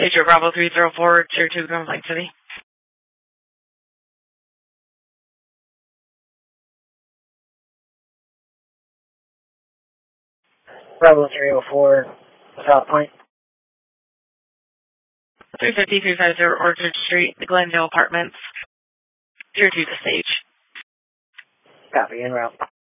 Major Bravo 304, Tier 2, Grand Lake City. Bravo 304, South Point. 350-350 Orchard Street, the Glendale Apartments. Tier 2 to stage. Copy, en route.